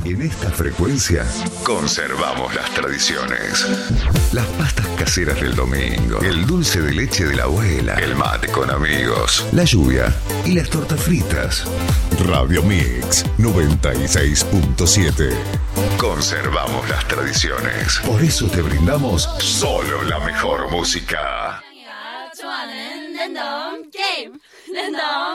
En esta frecuencia conservamos las tradiciones. Las pastas caseras del domingo, el dulce de leche de la abuela, el mate con amigos, la lluvia y las tortas fritas. Radio Mix 96.7. Conservamos las tradiciones. Por eso te brindamos solo la mejor música.